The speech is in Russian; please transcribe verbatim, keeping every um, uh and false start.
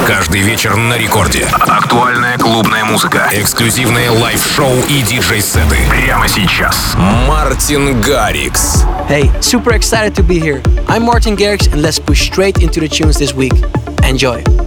Каждый вечер на рекорде. Актуальная клубная музыка, эксклюзивные лайв-шоу и диджей-сеты. Прямо сейчас. Мартин Гаррикс. Hey, super excited to be here. I'm Martin Garrix and let's push straight into the tunes this week. Enjoy.